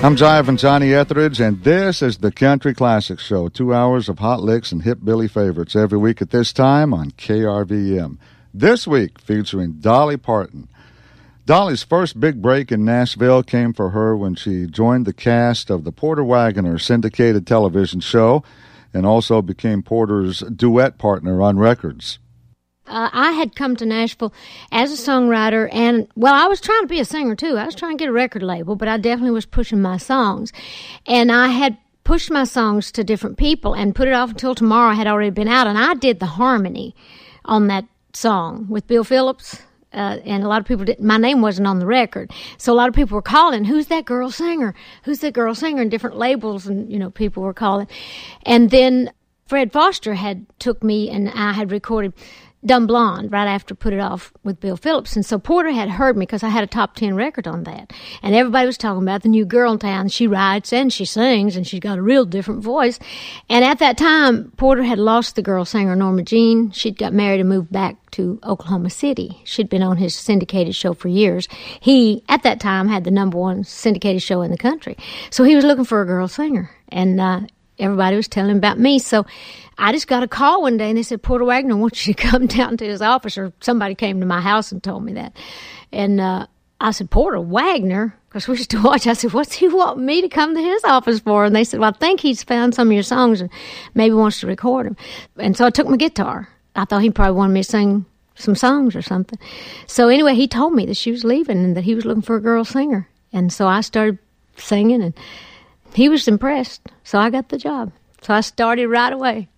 I'm Jive Johnny Etheridge, and this is the Country Classics Show. 2 hours of hot licks and hip Billy favorites every week at this time on KRVM. This week, featuring Dolly Parton. Dolly's first big break in Nashville came for her when she joined the cast of the Porter Wagoner syndicated television show and also became Porter's duet partner on records. I had come to Nashville as a songwriter, and, well, I was trying to be a singer, too. I was trying to get a record label, but I definitely was pushing my songs. And I had pushed my songs to different people and Put It Off Until Tomorrow had already been out, and I did the harmony on that song with Bill Phillips. And a lot of people didn't, my name wasn't on the record. So a lot of people were calling, who's that girl singer? Who's that girl singer? And different labels and, people were calling. And then Fred Foster had took me and I had recorded Dumb Blonde right after Put It Off with Bill Phillips. And so Porter had heard me because I had a top 10 record on that. And everybody was talking about the new girl in town. She writes and she sings and she's got a real different voice. And at that time, Porter had lost the girl singer Norma Jean. She'd got married and moved back to Oklahoma City. She'd been on his syndicated show for years. He, at that time, had the #1 syndicated show in the country. So he was looking for a girl singer. And everybody was telling him about me. So I just got a call one day, and they said, Porter Wagoner wants you to come down to his office, or somebody came to my house and told me that. And I said, Porter Wagoner? Because we used to watch. I said, what's he want me to come to his office for? And they said, well, I think he's found some of your songs and maybe wants to record them. And so I took my guitar. I thought he probably wanted me to sing some songs or something. So anyway, he told me that she was leaving and that he was looking for a girl singer. And so I started singing, and he was impressed. So I got the job. So I started right away.